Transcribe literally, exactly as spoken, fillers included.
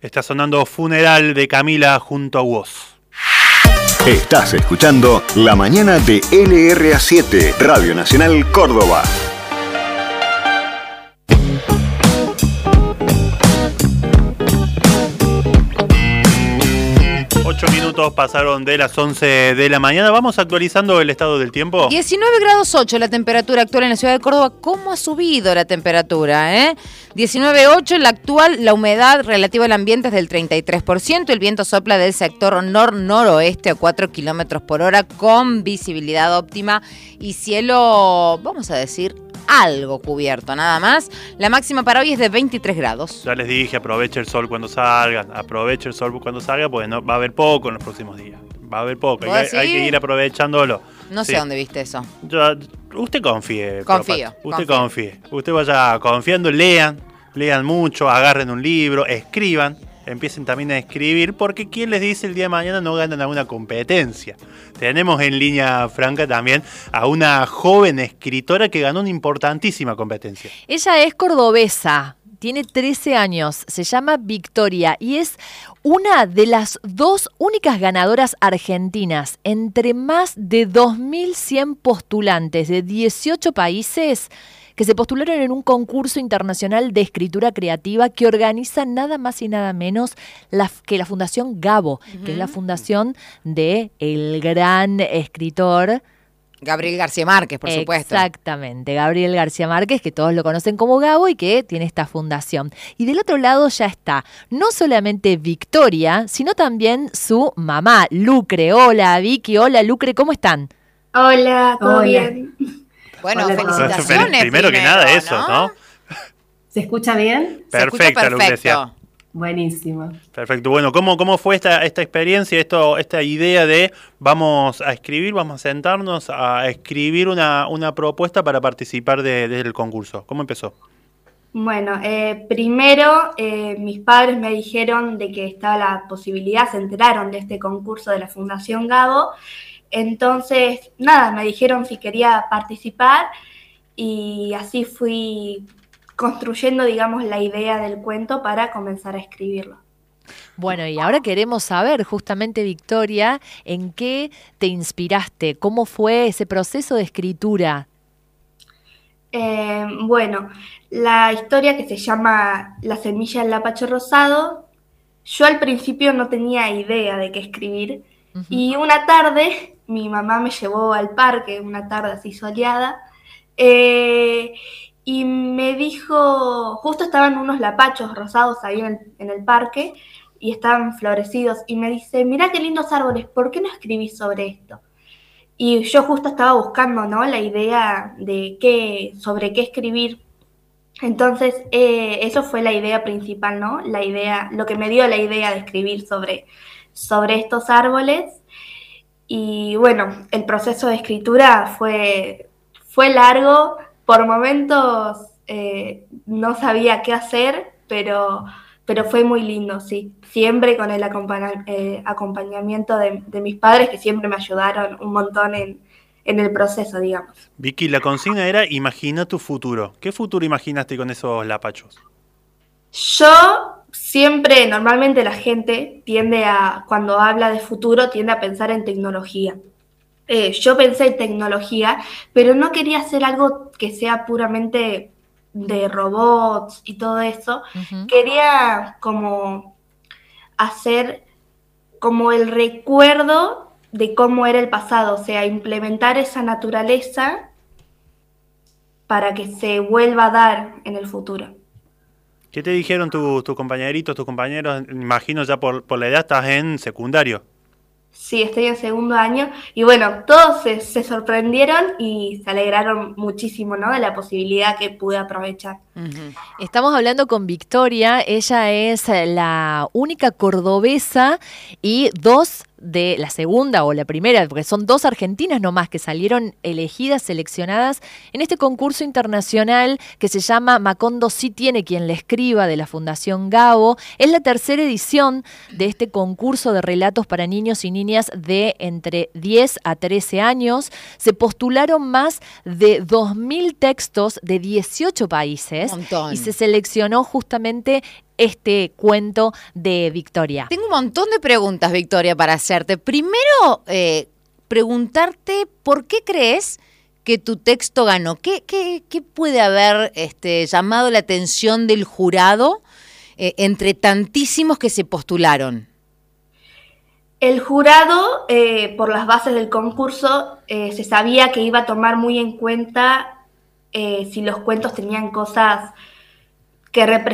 Está sonando Funeral de Camila junto a vos. Estás escuchando La Mañana de L R A siete, Radio Nacional Córdoba. Ocho minutos pasaron de las once de la mañana. Vamos actualizando el estado del tiempo. diecinueve grados ocho la temperatura actual en la ciudad de Córdoba. ¿Cómo ha subido la temperatura? Eh? diecinueve ocho en la actual. La humedad relativa al ambiente es del treinta y tres por ciento. El viento sopla del sector nor-noroeste a cuatro kilómetros por hora con visibilidad óptima y cielo, vamos a decir, algo cubierto, nada más. La máxima para hoy es de veintitrés grados. Ya les dije, aproveche el sol cuando salgan, aproveche el sol cuando salga, porque no, va a haber poco en los próximos días. Va a haber poco, hay, hay que ir aprovechándolo. No sí. sé dónde viste eso. Yo, usted confíe. Confío. Usted confío. confíe. Usted vaya confiando, lean, lean mucho, agarren un libro, escriban. Empiecen también a escribir, porque ¿quién les dice el día de mañana no ganan alguna competencia? Tenemos en línea franca también a una joven escritora que ganó una importantísima competencia. Ella es cordobesa, tiene trece años, se llama Victoria y es una de las dos únicas ganadoras argentinas entre más de dos mil cien postulantes de dieciocho países que se postularon en un concurso internacional de escritura creativa que organiza nada más y nada menos la, que la Fundación Gabo, uh-huh. que es la fundación de el gran escritor Gabriel García Márquez, por supuesto. Exactamente, Gabriel García Márquez, que todos lo conocen como Gabo y que tiene esta fundación. Y del otro lado ya está, no solamente Victoria, sino también su mamá, Lucre. Hola, Vicky. Hola, Lucre, ¿cómo están? Hola, ¿todo Hola. bien? Bueno, Hola, felicitaciones. Primero, primero que nada eso, ¿no? ¿Se escucha bien? Perfecta, Lucrecia. Buenísimo. Perfecto. Bueno, ¿cómo, cómo fue esta, esta experiencia, esto, esta idea de vamos a escribir, vamos a sentarnos a escribir una, una propuesta para participar de, del concurso? ¿Cómo empezó? Bueno, eh, primero eh, mis padres me dijeron de que estaba la posibilidad, se enteraron de este concurso de la Fundación Gabo. Entonces, nada, me dijeron si quería participar y así fui construyendo, digamos, la idea del cuento para comenzar a escribirlo. Bueno, y ahora queremos saber justamente, Victoria, ¿en qué te inspiraste? ¿Cómo fue ese proceso de escritura? Eh, bueno, la historia que se llama La semilla del lapacho rosado, yo al principio no tenía idea de qué escribir. Uh-huh. Y una tarde, mi mamá me llevó al parque, una tarde así soleada, eh, y me dijo, justo estaban unos lapachos rosados ahí en el, en el parque, y estaban florecidos, y me dice, mirá qué lindos árboles, ¿por qué no escribís sobre esto? Y yo justo estaba buscando, ¿no?, la idea de qué, sobre qué escribir. Entonces, eh, eso fue la idea principal, ¿no? La idea, lo que me dio la idea de escribir sobre... sobre estos árboles. Y bueno, el proceso de escritura fue, fue largo, por momentos eh, no sabía qué hacer, pero, pero fue muy lindo, sí, siempre con el acompañ- eh, acompañamiento de, de mis padres, que siempre me ayudaron un montón en, en el proceso, digamos. Vicky, la consigna era imagina tu futuro. ¿Qué futuro imaginaste con esos lapachos? Yo siempre, normalmente la gente tiende a, cuando habla de futuro, tiende a pensar en tecnología. Eh, yo pensé en tecnología, pero no quería hacer algo que sea puramente de robots y todo eso. Uh-huh. Quería como hacer como el recuerdo de cómo era el pasado, o sea, implementar esa naturaleza para que se vuelva a dar en el futuro. ¿Qué te dijeron tus tu compañeritos, tus compañeros? Imagino ya por, por la edad estás en secundario. Sí, estoy en segundo año y bueno, todos se, se sorprendieron y se alegraron muchísimo, ¿no?, de la posibilidad que pude aprovechar. Uh-huh. Estamos hablando con Victoria, ella es la única cordobesa y dos de la segunda o la primera, porque son dos argentinas nomás que salieron elegidas, seleccionadas en este concurso internacional que se llama Macondo sí tiene quien le escriba, de la Fundación Gabo. Es la tercera edición de este concurso de relatos para niños y niñas de entre diez a trece años. Se postularon más de dos mil textos de dieciocho países vez. Un montón. Y se seleccionó justamente este cuento de Victoria. Tengo un montón de preguntas, Victoria, para hacerte. Primero, eh, preguntarte por qué crees que tu texto ganó. ¿Qué, qué, qué puede haber este, llamado la atención del jurado eh, entre tantísimos que se postularon? El jurado, eh, por las bases del concurso, eh, se sabía que iba a tomar muy en cuenta eh, si los cuentos tenían cosas que representaban